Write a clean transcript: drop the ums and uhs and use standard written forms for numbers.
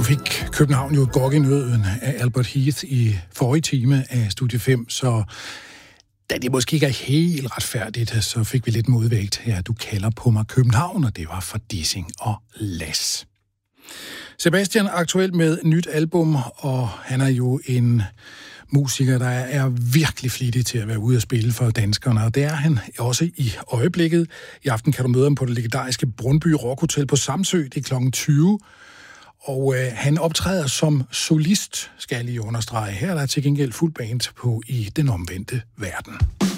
fik København jo gok i nøden af Albert Heath i forrige time af Studie 5, så da det måske ikke er helt retfærdigt, så fik vi lidt modvægt. Ja, du kalder på mig København, og det var for Dissing og Lass. Sebastian er aktuelt med nyt album, og han er jo en musiker, der er virkelig flittig til at være ude og spille for danskerne, og det er han også i øjeblikket. I aften kan du møde ham på det legendariske Brøndby Rock Hotel på Samsø, det er kl. 20. Og han optræder som solist, skal jeg lige understrege. Her er der til gengæld fuld band på i Den Omvendte Verden.